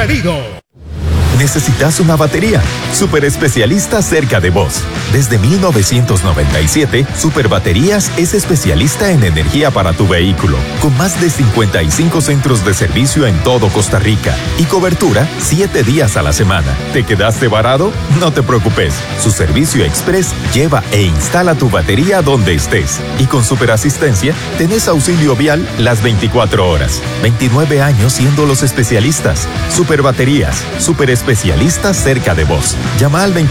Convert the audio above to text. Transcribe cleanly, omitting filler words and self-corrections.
pedido. ¿Necesitas una batería? Super Especialista cerca de vos. Desde 1997, Super Baterías es especialista en energía para tu vehículo, con más de 55 centros de servicio en todo Costa Rica y cobertura 7 días a la semana. ¿Te quedaste varado? No te preocupes. Su servicio express lleva e instala tu batería donde estés. Y con Super Asistencia, tenés auxilio vial las 24 horas. 29 años siendo los especialistas. Super Baterías, Super Especialistas cerca de vos. Llama al